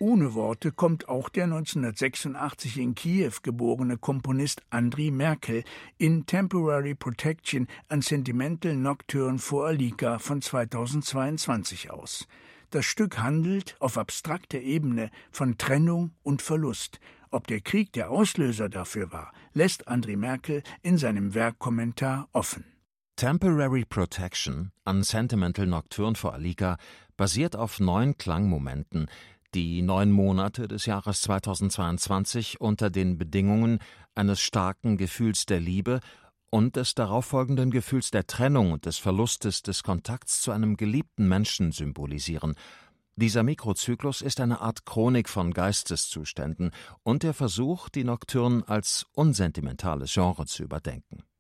ohne Worte kommt auch der 1986 in Kiew geborene Komponist Andriy Merkel in Temporary Protection, a Sentimental Nocturne for Alika von 2022 aus. Das Stück handelt auf abstrakter Ebene von Trennung und Verlust. Ob der Krieg der Auslöser dafür war, lässt Andriy Merkel in seinem Werkkommentar offen. Temporary Protection, a Sentimental Nocturne for Alika, basiert auf 9 Klangmomenten, die 9 Monate des Jahres 2022 unter den Bedingungen eines starken Gefühls der Liebe und des darauffolgenden Gefühls der Trennung und des Verlustes des Kontakts zu einem geliebten Menschen symbolisieren. Dieser Mikrozyklus ist eine Art Chronik von Geisteszuständen und der Versuch, die Nocturne als unsentimentales Genre zu überdenken.